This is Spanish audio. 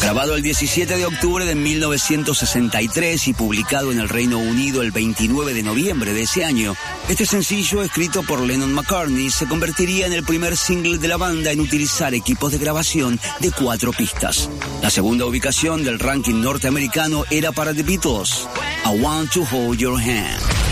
Grabado el 17 de octubre de 1963 y publicado en el Reino Unido el 29 de noviembre de ese año, este sencillo, escrito por Lennon-McCartney, se convertiría en el primer single de la banda en utilizar equipos de grabación de 4 pistas. La segunda ubicación del ranking norteamericano era para The Beatles, I Want to Hold Your Hand.